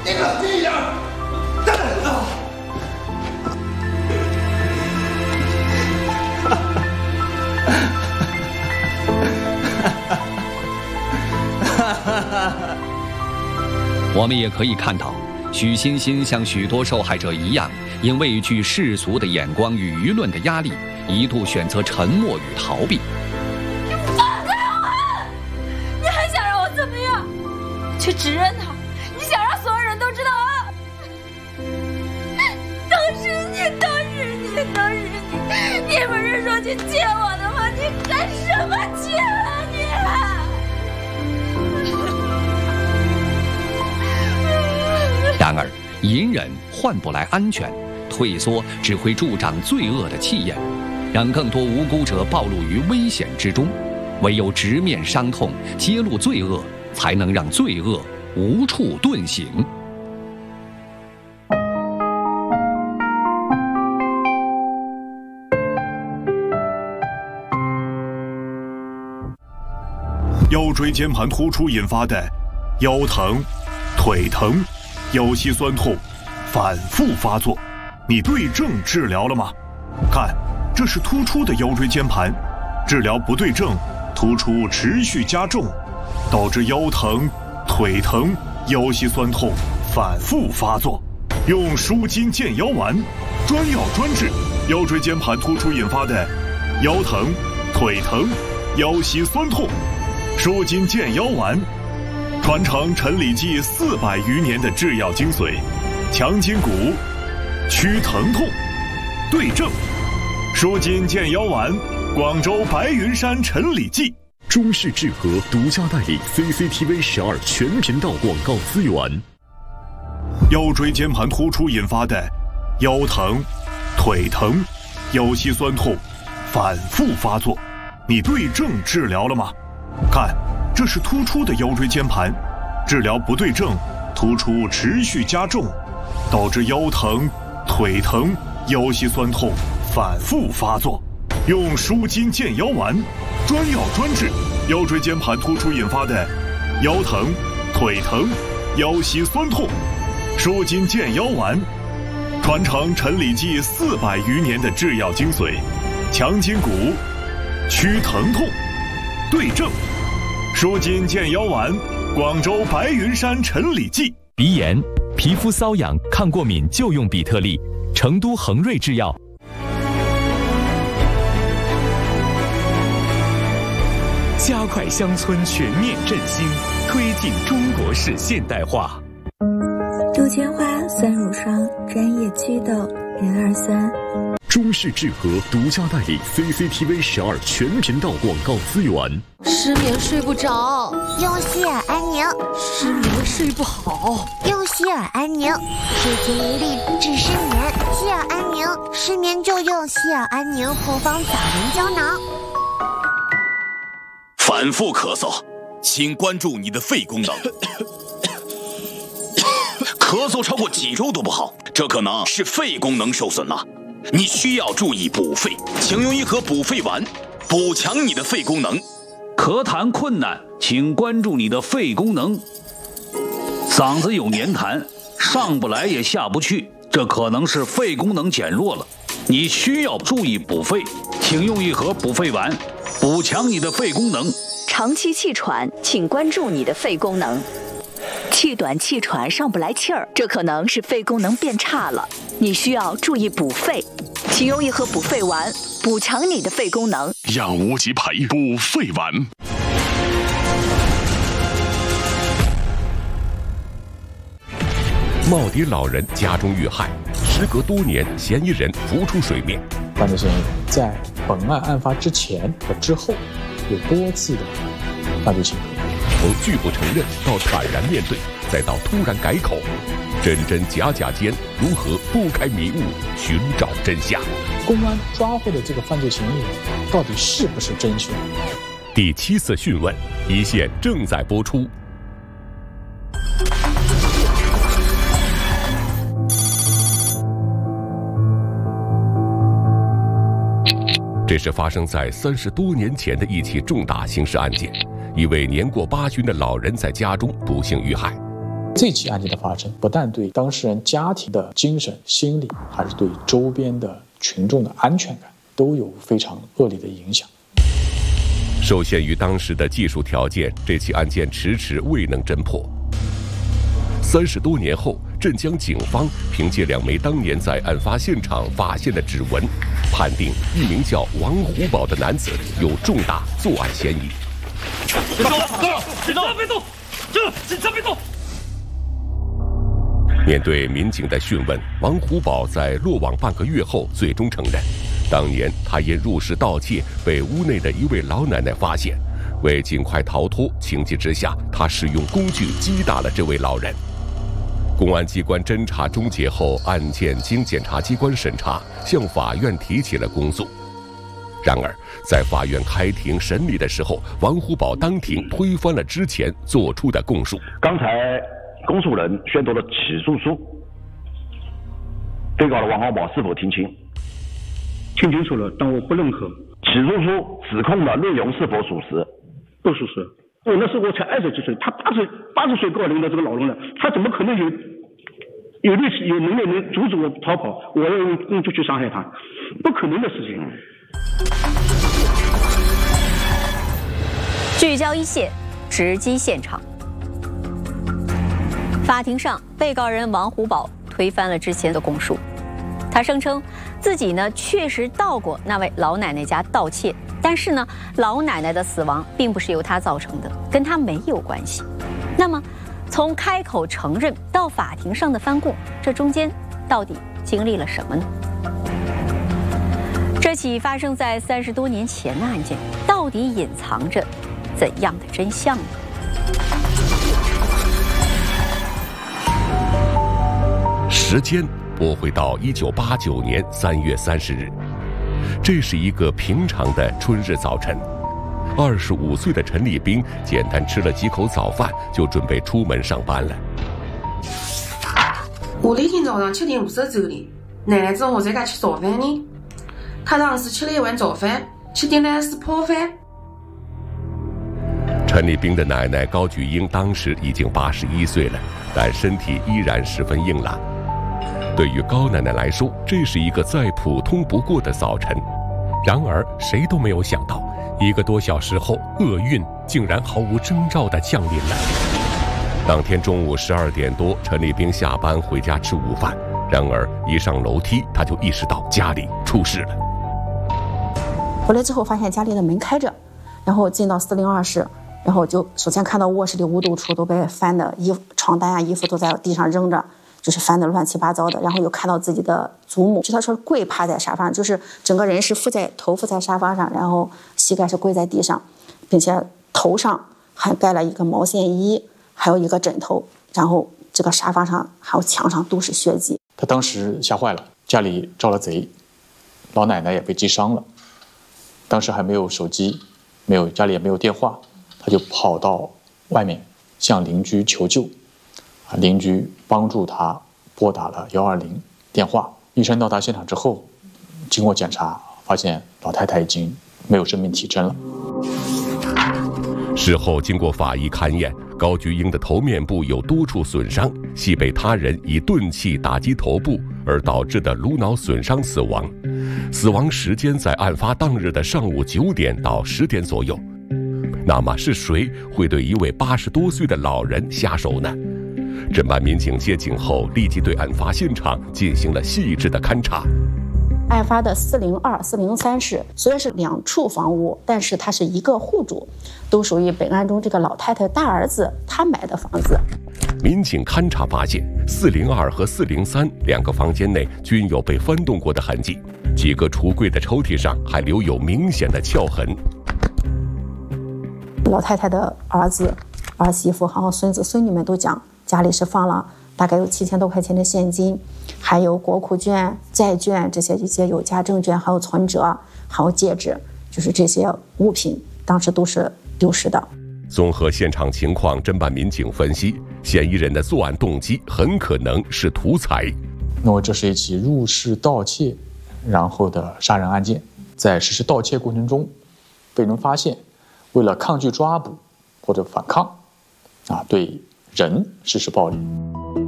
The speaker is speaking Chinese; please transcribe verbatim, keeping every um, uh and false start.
你冷静一点。 我们也可以看到，许欣欣像许多受害者一样，因畏惧世俗的眼光与舆论的压力，一度选择沉默与逃避。 你放开我！你还想让我怎么样？去指认他？你想让所有人都知道啊？都是你，都是你，都是你！你不是说去接我的吗？你干什么去啊你？ 然而，隐忍换不来安全，退缩只会助长罪恶的气焰，让更多无辜者暴露于危险之中。唯有直面伤痛，揭露罪恶，才能让罪恶无处遁形。 腰椎间盘突出引发的腰疼、腿疼、腰膝酸痛反复发作，你对症治疗了吗？看，这是突出的腰椎间盘，治疗不对症，突出持续加重，导致腰疼、腿疼、腰膝酸痛反复发作。用舒筋健腰丸，专药专治腰椎间盘突出引发的腰疼、腿疼、腰膝酸痛。舒筋健腰丸，传承陈李济四百余年的制药精髓，强筋骨，祛疼痛，对症。舒筋健腰丸，广州白云山陈李济。 中式治和独家代理 C C T V 十二全频道广告资源。 腰椎间盘突出引发的腰疼、腿疼、腰膝酸痛反复发作，你对症治疗了吗？看，这是突出的腰椎间盘，治疗不对症，突出持续加重，导致腰疼、腿疼、腰膝酸痛反复发作。用舒筋健腰丸，专药专治腰椎间盘突出引发的腰疼、腿疼、腰膝酸痛。舒筋健腰丸，传承陈李济四百余年的制药精髓，强筋骨，祛疼痛，对症。舒筋健腰丸，广州白云山陈李济。 鼻炎、皮肤瘙痒、抗过敏就用比特利，成都恒瑞制药。加快乡村全面振兴，推进中国式现代化。 杜鹃花酸乳霜专业祛痘人二酸。 中式治和独家代理 C C T V 十二全频道广告资源。 失眠睡不着， 用希尔安宁。 失眠睡不好， 用希尔安宁。治心无力，治失眠。希尔安宁，失眠就用希尔安宁复方枣仁胶囊。 反复咳嗽，请关注你的肺功能。咳嗽超过几周都不好，这可能是肺功能受损了。你需要注意补肺，请用一盒补肺丸，补强你的肺功能。 咳痰困难，请关注你的肺功能。嗓子有黏痰，上不来也下不去，这可能是肺功能减弱了。你需要注意补肺，请用一盒补肺丸，补强你的肺功能。 长期气喘，请关注你的肺功能。气短气喘上不来气儿，这可能是肺功能变差了，你需要注意补肺，请用一盒补肺丸，补强你的肺功能。 养无极培补肺丸。耄耋老人家中遇害，时隔多年，嫌疑人浮出水面。 犯罪嫌疑人在本案案发之前和之后有多次的犯罪行为。 从拒不承认到坦然面对，再到突然改口，真真假假间如何拨开迷雾，寻找真相？ 公安抓获的这个犯罪嫌疑人到底是不是真凶？ 第七次讯问，一线正在播出。这是发生在三十多年前的一起重大刑事案件。一位年过八旬的老人在家中不幸遇害， 这起案件的发生，不但对当事人家庭的精神、心理，还是对周边的群众的安全感，都有非常恶劣的影响。 受限于当时的技术条件，这起案件迟迟未能侦破。三十多年后，镇江警方凭借两枚当年在案发现场发现的指纹，判定一名叫王虎宝的男子有重大作案嫌疑。 别动！别动！别动！这警察别动！ 面对民警的讯问，王虎宝在落网半个月后最终承认，当年他因入室盗窃被屋内的一位老奶奶发现，为尽快逃脱，情急之下，他使用工具击打了这位老人。公安机关侦查终结后，案件经检察机关审查，向法院提起了公诉。然而，在法院开庭审理的时候，王虎宝当庭推翻了之前做出的供述。 刚才公诉人宣读了起诉书，被告的王虎宝是否听清？ 听清楚了，但我不认可。 起诉书指控的内容是否属实？ 不属实。我那时候我才二十几岁，他八十八十岁高龄的这个老人了，他怎么可能有有力气、有能力能阻止我逃跑？我要用工具去伤害他，不可能的事情。 聚焦一线，直击现场。法庭上，被告人王虎宝推翻了之前的供述，他声称自己呢确实到过那位老奶奶家盗窃。但是呢，老奶奶的死亡并不是由他造成的，跟他没有关系。那么，从开口承认到法庭上的翻供，这中间到底经历了什么呢？这起发生在三十多年前的案件，到底隐藏着怎样的真相呢？ 时间拨回到一九八九年三月三十日。这是一个平常的春日早晨，二十五岁的陈立兵简单吃了几口早饭，就准备出门上班了。 我那天早上七点五十走的，奶奶叫我在家吃早饭呢。她当时吃了一碗早饭，吃的呢是泡饭。 陈立兵的奶奶高举英当时已经八十一岁了，但身体依然十分硬朗。对于高奶奶来说，这是一个再普通不过的早晨。 然而，谁都没有想到，一个多小时后，厄运竟然毫无征兆地降临了。 当天中午十二点多，陈立兵下班回家吃午饭，然而一上楼梯，他就意识到家里出事了。 回来之后，发现家里的门开着，然后进到四零二室，然后就首先看到卧室里五斗橱都被翻的衣服、床单啊、衣服都在地上扔着。就是翻得乱七八糟的，然后又看到自己的祖母，就他说跪趴在沙发上，就是整个人是覆在头覆在沙发上，然后膝盖是跪在地上，并且头上还盖了一个毛线衣，还有一个枕头，然后这个沙发上还有墙上都是血迹。 他当时吓坏了，家里招了贼，老奶奶也被击伤了，当时还没有手机，没有家里也没有电话，他就跑到外面向邻居求救。邻居帮助他拨打了一二零电话。医生到达现场之后，经过检查，发现老太太已经没有生命体征了。 事后经过法医勘验，高菊英的头面部有多处损伤，系被他人以钝器打击头部而导致的颅脑损伤死亡。死亡时间在案发当日的上午九点到十点左右。那么是谁会对一位八十多岁的老人下手呢？侦办民警接警后，立即对案发现场进行了细致的勘查。 案发的四零二、四零三室虽然是两处房屋，但是它是一个户主，都属于本案中这个老太太大儿子他买的房子。 民警勘查发现，四零二和四零三两个房间内均有被翻动过的痕迹，几个橱柜的抽屉上还留有明显的撬痕。 老太太的儿子、儿媳妇还有孙子、孙女们都讲，家里是放了大概有七千多块钱的现金，还有国库券、债券这些一些有价证券，还有存折，还有戒指，就是这些物品当时都是丢失的。 综合现场情况，侦办民警分析，嫌疑人的作案动机很可能是图财。 那么这是一起入室盗窃然后的杀人案件，在实施盗窃过程中被人发现，为了抗拒抓捕或者反抗啊，对人实施暴力。